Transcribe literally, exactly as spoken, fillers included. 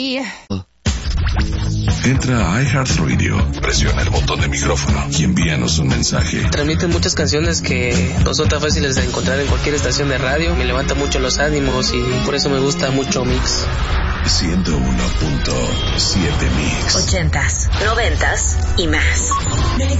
Entra a iHeartRadio, presiona el botón de micrófono y envíanos un mensaje. Transmiten muchas canciones que no son tan fáciles de encontrar en cualquier estación de radio. Me levanta mucho los ánimos y por eso me gusta mucho Mix. ciento uno punto siete Mix. Ochentas, noventas y más.